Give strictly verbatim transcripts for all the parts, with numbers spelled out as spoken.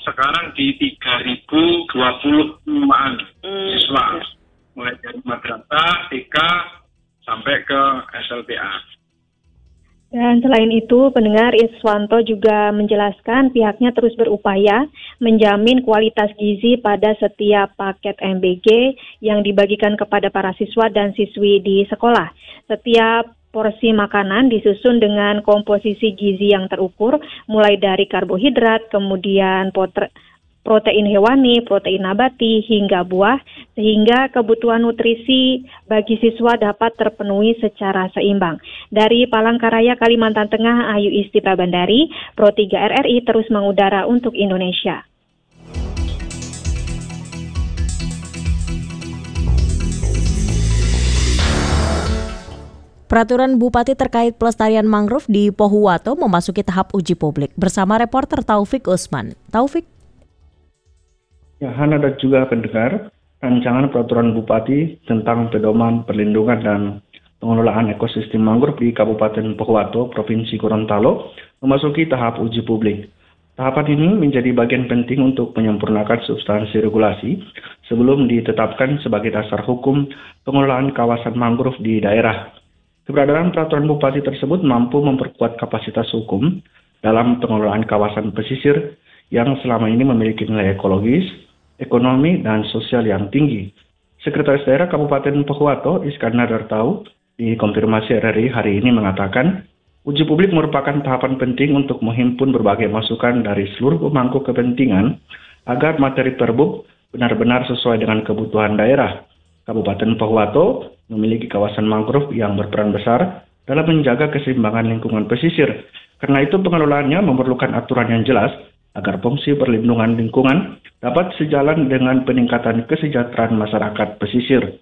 sekarang di tiga ribu dua puluh lima Hmm. siswa, mulai dari madrasah, T K, sampai ke S L P A. Dan selain itu, pendengar Iswanto juga menjelaskan pihaknya terus berupaya menjamin kualitas gizi pada setiap paket M B G yang dibagikan kepada para siswa dan siswi di sekolah. Setiap porsi makanan disusun dengan komposisi gizi yang terukur, mulai dari karbohidrat, kemudian potre- protein hewani, protein nabati, hingga buah, sehingga kebutuhan nutrisi bagi siswa dapat terpenuhi secara seimbang. Dari Palangkaraya, Kalimantan Tengah, Ayu Isti Prabandari, Pro tiga R R I terus mengudara untuk Indonesia. Peraturan Bupati terkait pelestarian mangrove di Pohuwato memasuki tahap uji publik. Bersama reporter Taufik Usman. Taufik. Ya, Hana dan juga pendengar, rancangan peraturan Bupati tentang pedoman perlindungan dan pengelolaan ekosistem mangrove di Kabupaten Pohuwato, Provinsi Gorontalo, memasuki tahap uji publik. Tahapan ini menjadi bagian penting untuk menyempurnakan substansi regulasi sebelum ditetapkan sebagai dasar hukum pengelolaan kawasan mangrove di daerah. Keberadaan peraturan Bupati tersebut mampu memperkuat kapasitas hukum dalam pengelolaan kawasan pesisir yang selama ini memiliki nilai ekologis, ekonomi, dan sosial yang tinggi. Sekretaris Daerah Kabupaten Pohuwato, Iskandar Dartau, di konfirmasi R R I hari ini mengatakan, uji publik merupakan tahapan penting untuk menghimpun berbagai masukan dari seluruh pemangku kepentingan agar materi perbuk benar-benar sesuai dengan kebutuhan daerah. Kabupaten Pohuwato memiliki kawasan mangrove yang berperan besar dalam menjaga keseimbangan lingkungan pesisir. Karena itu pengelolaannya memerlukan aturan yang jelas agar fungsi perlindungan lingkungan dapat sejalan dengan peningkatan kesejahteraan masyarakat pesisir.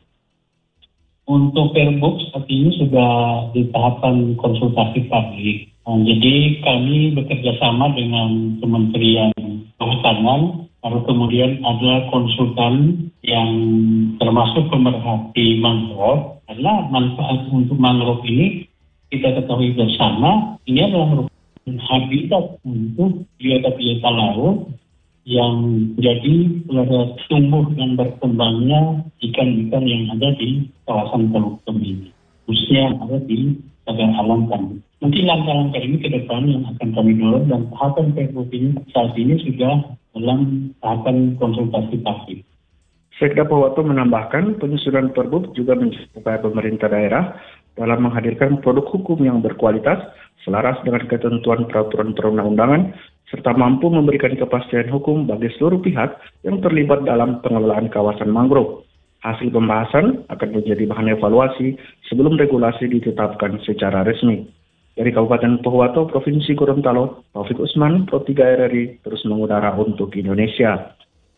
Untuk Perbuk saat ini sudah di tahapan konsultasi publik. Nah, jadi kami bekerja sama dengan Kementerian Kehutanan, lalu kemudian ada konsultan yang termasuk pemerhati mangrove. Karena manfaat untuk mangrove ini kita ketahui bersama, ini adalah merupakan habitat untuk biota-biota laut yang jadi tumbuh dan berkembangnya ikan-ikan yang ada di kawasan Teluk Tomini, khususnya yang ada di Cagar Alam kami. Mungkin langkah-langkah ini ke depan yang akan kami dorong dan tahapan Perbuk ini saat ini sudah dalam tahapan konsultasi publik. Sekda Pohuwato menambahkan penyusunan Perbuk juga menjadi upaya pemerintah daerah dalam menghadirkan produk hukum yang berkualitas, selaras dengan ketentuan peraturan perundang-undangan, serta mampu memberikan kepastian hukum bagi seluruh pihak yang terlibat dalam pengelolaan kawasan mangrove. Hasil pembahasan akan menjadi bahan evaluasi sebelum regulasi ditetapkan secara resmi. Dari Kabupaten Pohuwato, Provinsi Gorontalo, Taufik Usman, Pro tiga R R I, terus mengudara untuk Indonesia.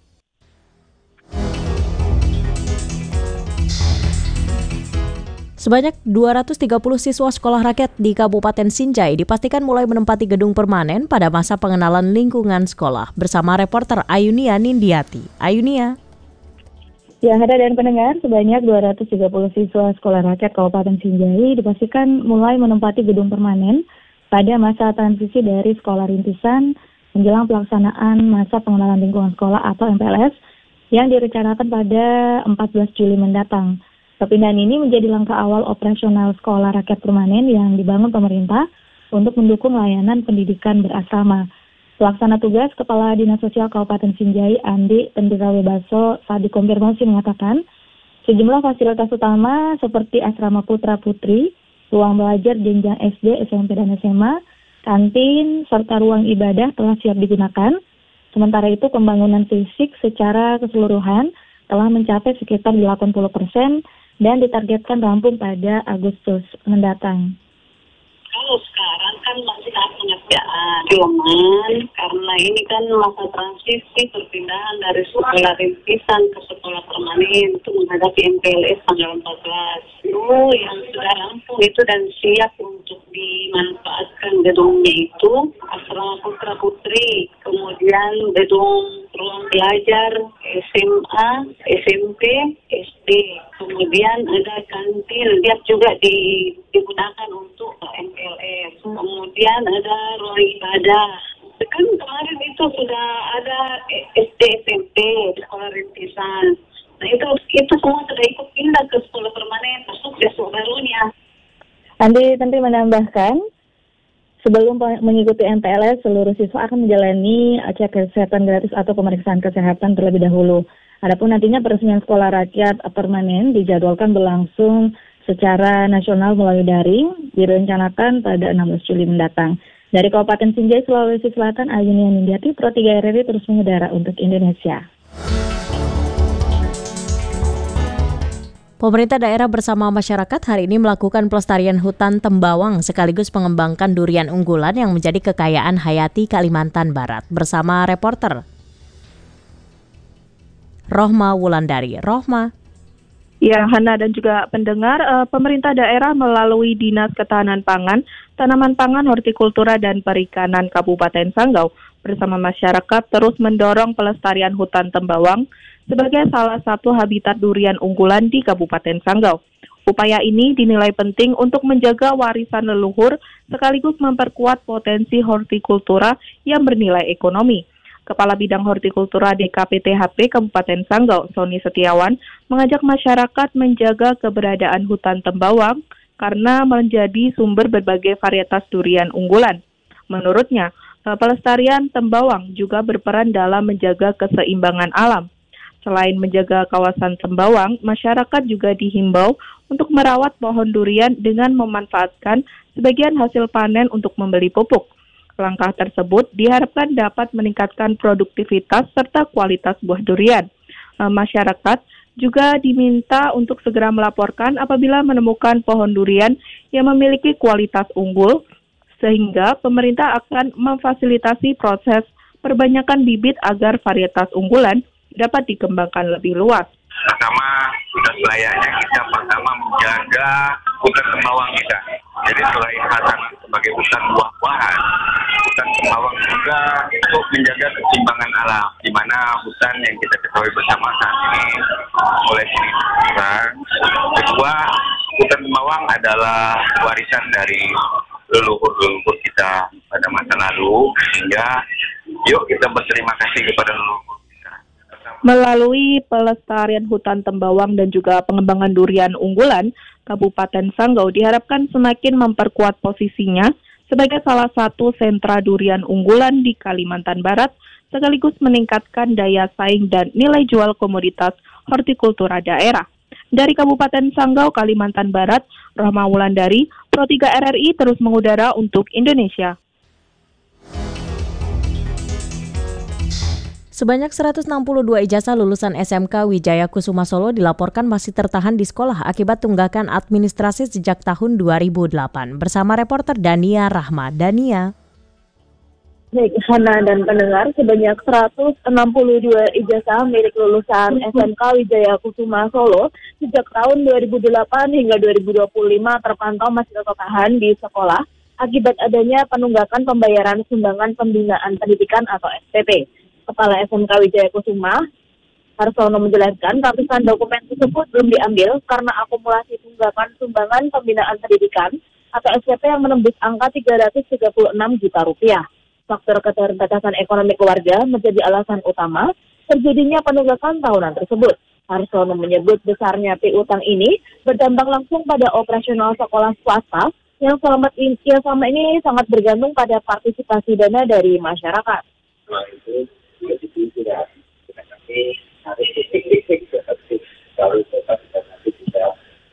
Sebanyak dua ratus tiga puluh siswa sekolah rakyat di Kabupaten Sinjai dipastikan mulai menempati gedung permanen pada masa pengenalan lingkungan sekolah. Bersama reporter Ayunia Nindiati. Ayunia. Ya, ada dan pendengar, sebanyak dua ratus tiga puluh siswa sekolah rakyat Kabupaten Sinjai dipastikan mulai menempati gedung permanen pada masa transisi dari sekolah rintisan menjelang pelaksanaan masa pengenalan lingkungan sekolah atau M P L S yang direncanakan pada empat belas Juli mendatang. Perpindahan ini menjadi langkah awal operasional sekolah rakyat permanen yang dibangun pemerintah untuk mendukung layanan pendidikan berasrama. Pelaksana tugas Kepala Dinas Sosial Kabupaten Sinjai, Andi Tendirawebaso, saat dikonfirmasi mengatakan, sejumlah fasilitas utama seperti asrama putra-putri, ruang belajar jenjang S D, S M P, dan S M A, kantin, serta ruang ibadah telah siap digunakan. Sementara itu, pembangunan fisik secara keseluruhan telah mencapai sekitar delapan puluh persen dan ditargetkan rampung pada Agustus mendatang. Kalau sekarang kan masih ada pengerjaan, cuman karena ini kan masa transisi perpindahan dari sekolah rintisan ke sekolah permanen itu menghadapi M P L S tanggal empat belas. Oh, yang sudah rampung itu dan siap untuk dimanfaatkan gedungnya itu asrama putra putri, kemudian gedung ruang belajar S M A, S M P, S D, kemudian ada kantin, siap juga di, digunakan untuk M P L S. Kemudian ada ruang ibadah. Kan kemarin itu sudah ada D S M P, di sekolah rintisan. Nah itu itu semua sudah ikut pindah ke sekolah permanen, masuk besok barunya. Andi Tentri menambahkan, sebelum mengikuti M P L S, seluruh siswa akan menjalani cek kesehatan gratis atau pemeriksaan kesehatan terlebih dahulu. Adapun nantinya peresmian sekolah rakyat permanen dijadwalkan berlangsung secara nasional melalui daring, direncanakan pada enam belas Juli mendatang. Dari Kabupaten Sinjai, Sulawesi Selatan, Ayunia Nindiati, Pro tiga R R I terus mengudara untuk Indonesia. Pemerintah daerah bersama masyarakat hari ini melakukan pelestarian hutan tembawang sekaligus mengembangkan durian unggulan yang menjadi kekayaan hayati Kalimantan Barat. Bersama reporter Rohma Wulandari. Rohma. Ya, Hana dan juga pendengar, eh, pemerintah daerah melalui Dinas Ketahanan Pangan, Tanaman Pangan, Hortikultura, dan Perikanan Kabupaten Sanggau bersama masyarakat terus mendorong pelestarian hutan tembawang sebagai salah satu habitat durian unggulan di Kabupaten Sanggau. Upaya ini dinilai penting untuk menjaga warisan leluhur sekaligus memperkuat potensi hortikultura yang bernilai ekonomi. Kepala Bidang Hortikultura D K P T H P Kabupaten Sanggau, Sony Setiawan, mengajak masyarakat menjaga keberadaan hutan tembawang karena menjadi sumber berbagai varietas durian unggulan. Menurutnya, pelestarian tembawang juga berperan dalam menjaga keseimbangan alam. Selain menjaga kawasan tembawang, masyarakat juga dihimbau untuk merawat pohon durian dengan memanfaatkan sebagian hasil panen untuk membeli pupuk. Langkah tersebut diharapkan dapat meningkatkan produktivitas serta kualitas buah durian. Masyarakat juga diminta untuk segera melaporkan apabila menemukan pohon durian yang memiliki kualitas unggul, sehingga pemerintah akan memfasilitasi proses perbanyakan bibit agar varietas unggulan dapat dikembangkan lebih luas. Pertama, sudah selayaknya kita pertama menjaga hutan tembawang kita. Jadi selain hasanah sebagai hutan buah-buahan, hutan tembawang juga untuk menjaga keseimbangan alam, di mana hutan yang kita ketahui bersama saat ini mulai sini berkurang. Kedua, hutan tembawang adalah warisan dari leluhur-leluhur kita pada masa lalu, sehingga yuk kita berterima kasih kepada leluhur. Melalui pelestarian hutan tembawang dan juga pengembangan durian unggulan, Kabupaten Sanggau diharapkan semakin memperkuat posisinya sebagai salah satu sentra durian unggulan di Kalimantan Barat, sekaligus meningkatkan daya saing dan nilai jual komoditas hortikultura daerah. Dari Kabupaten Sanggau, Kalimantan Barat, Rohma Wulandari, Pro tiga R R I terus mengudara untuk Indonesia. Sebanyak seratus enam puluh dua ijazah lulusan S M K Wijaya Kusuma Solo dilaporkan masih tertahan di sekolah akibat tunggakan administrasi sejak tahun dua ribu delapan. Bersama reporter Dania Rahma. Dania. Baik, Hana dan pendengar, sebanyak seratus enam puluh dua ijazah milik lulusan S M K Wijaya Kusuma Solo sejak tahun dua ribu delapan hingga dua ribu dua puluh lima terpantau masih tertahan di sekolah akibat adanya penunggakan pembayaran sumbangan pembinaan pendidikan atau S P P. Kepala S M K Wijaya Kusuma, Harsono menjelaskan ratusan dokumen tersebut belum diambil karena akumulasi tunggakan sumbangan pembinaan pendidikan atau S P P yang menembus angka tiga ratus tiga puluh enam juta rupiah. Faktor keterbatasan ekonomi keluarga menjadi alasan utama terjadinya penunggakan tahunan tersebut. Harsono menyebut besarnya piutang ini berdampak langsung pada operasional sekolah swasta yang selama ini, yang selama ini sangat bergantung pada partisipasi dana dari masyarakat. Nah, itu itu sudah kami harus titik-titik seperti kalau tetap nanti bisa.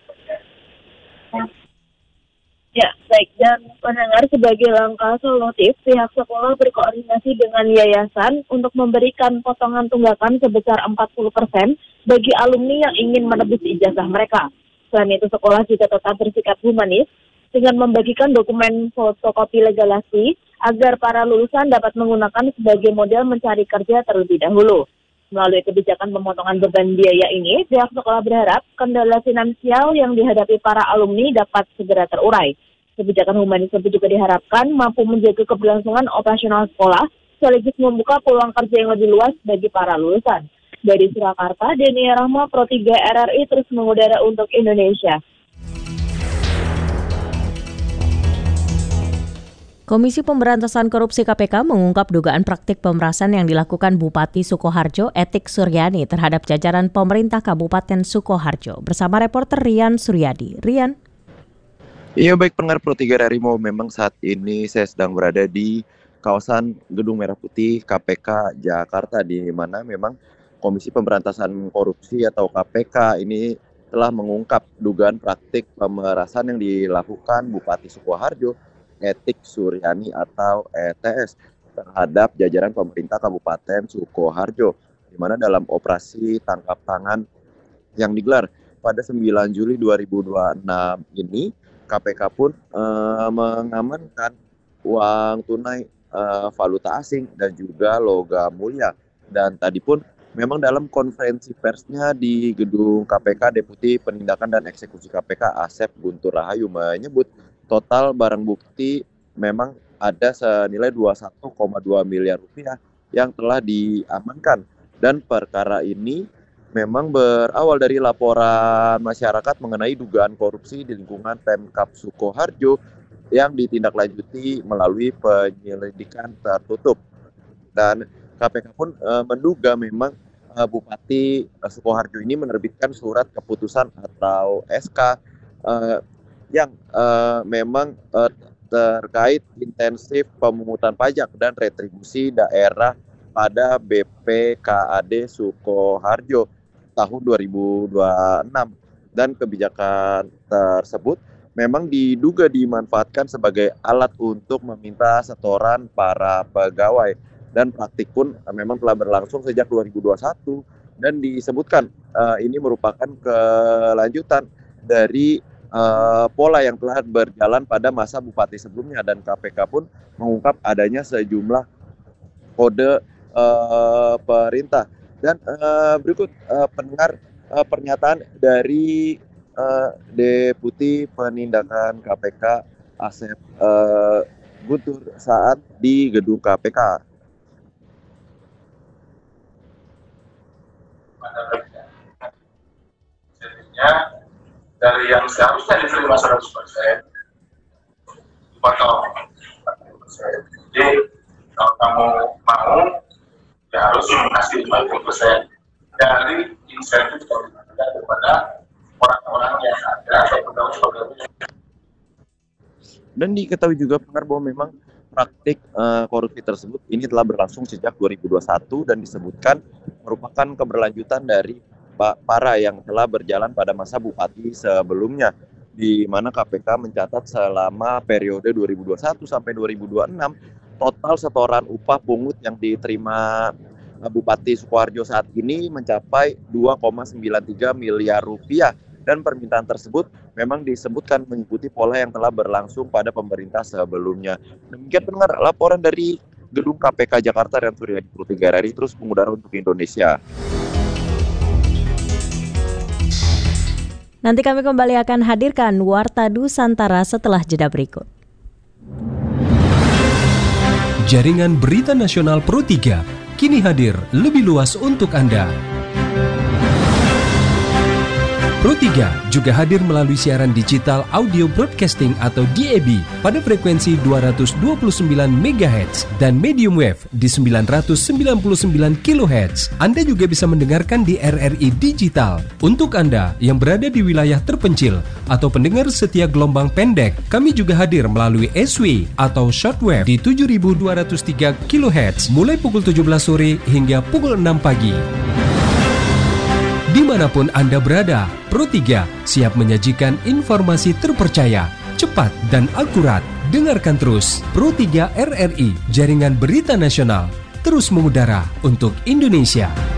Ya, baik. Dan pendengar, sebagai langkah solutif, pihak sekolah berkoordinasi dengan yayasan untuk memberikan potongan tunggakan sebesar empat puluh persen bagi alumni yang ingin menebus ijazah mereka. Selain itu, sekolah juga tetap bersikap humanis dengan membagikan dokumen fotokopi legalasi agar para lulusan dapat menggunakan sebagai modal mencari kerja terlebih dahulu. Melalui kebijakan pemotongan beban biaya ini, pihak sekolah berharap kendala finansial yang dihadapi para alumni dapat segera terurai. Kebijakan humanis itu juga diharapkan mampu menjaga keberlangsungan operasional sekolah, sekaligus membuka peluang kerja yang lebih luas bagi para lulusan. Dari Surakarta, Dania Rahma, Pro tiga R R I terus mengudara untuk Indonesia. Komisi Pemberantasan Korupsi K P K mengungkap dugaan praktik pemerasan yang dilakukan Bupati Sukoharjo Etik Suryani terhadap jajaran pemerintah Kabupaten Sukoharjo. Bersama reporter Rian Suryadi. Rian. Iya, baik pendengar Pro tiga Rimo, memang saat ini saya sedang berada di kawasan Gedung Merah Putih K P K Jakarta, di mana memang Komisi Pemberantasan Korupsi atau K P K ini telah mengungkap dugaan praktik pemerasan yang dilakukan Bupati Sukoharjo Etik Suryani atau E T S terhadap jajaran pemerintah Kabupaten Sukoharjo, di mana dalam operasi tangkap tangan yang digelar pada sembilan Juli dua ribu dua puluh enam ini, K P K pun eh, mengamankan uang tunai eh, valuta asing dan juga logam mulia. Dan tadi pun memang dalam konferensi persnya di gedung K P K, Deputi Penindakan dan Eksekusi K P K Asep Guntur Rahayu menyebut total barang bukti memang ada senilai dua puluh satu koma dua miliar rupiah yang telah diamankan. Dan perkara ini memang berawal dari laporan masyarakat mengenai dugaan korupsi di lingkungan Pemkab Sukoharjo yang ditindaklanjuti melalui penyelidikan tertutup. Dan K P K pun e, menduga memang e, Bupati e, Sukoharjo ini menerbitkan surat keputusan atau S K e, yang uh, memang uh, terkait intensif pemungutan pajak dan retribusi daerah pada B P K A D Sukoharjo tahun dua ribu dua puluh enam. Dan kebijakan tersebut memang diduga dimanfaatkan sebagai alat untuk meminta setoran para pegawai. Dan praktik pun uh, memang telah berlangsung sejak dua ribu dua puluh satu dan disebutkan uh, ini merupakan kelanjutan dari Uh, pola yang telah berjalan pada masa bupati sebelumnya. Dan K P K pun mengungkap adanya sejumlah kode uh, perintah. Dan uh, berikut uh, pendengar uh, pernyataan dari uh, Deputi Penindakan K P K Asep uh, Guntur saat di gedung K P K. Jadinya dari yang seharusnya diterima seratus persen dipotong empat puluh persen. Jadi kalau kamu mau ya harus kasih lima puluh persen dari insentif yang diberikan kepada orang-orang yang ada atau pegawai-pegawai. Dan diketahui juga pendengar bahwa memang praktik uh, korupsi tersebut ini telah berlangsung sejak dua ribu dua puluh satu dan disebutkan merupakan keberlanjutan dari para yang telah berjalan pada masa bupati sebelumnya, di mana K P K mencatat selama periode dua ribu dua puluh satu sampai dua ribu dua puluh enam total setoran upah pungut yang diterima Bupati Sukoharjo saat ini mencapai dua koma sembilan tiga miliar rupiah. Dan permintaan tersebut memang disebutkan mengikuti pola yang telah berlangsung pada pemerintah sebelumnya. Demikian pendengar laporan dari gedung K P K Jakarta dan Suryadi Pro tiga R I terus mengudara untuk Indonesia. Nanti kami kembali akan hadirkan Warta Nusantara setelah jeda berikut. Jaringan Berita Nasional Pro tiga kini hadir lebih luas untuk Anda. Pro tiga juga hadir melalui siaran digital audio broadcasting atau D A B pada frekuensi dua ratus dua puluh sembilan megahertz dan medium wave di sembilan ratus sembilan puluh sembilan kilohertz. Anda juga bisa mendengarkan di R R I Digital. Untuk Anda yang berada di wilayah terpencil atau pendengar setia gelombang pendek, kami juga hadir melalui S W atau shortwave di tujuh ribu dua ratus tiga kilohertz mulai pukul tujuh belas sore hingga pukul enam pagi. Dimanapun Anda berada, Pro tiga siap menyajikan informasi terpercaya, cepat dan akurat. Dengarkan terus Pro tiga R R I, Jaringan Berita Nasional, terus mengudara untuk Indonesia.